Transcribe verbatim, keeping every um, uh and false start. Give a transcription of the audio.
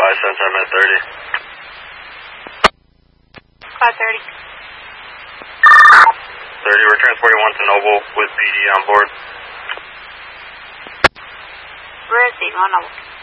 five, since I'm at thirty. five thirty. thirty, we're transporting one to Noble with P D on board. Where is he? On Noble.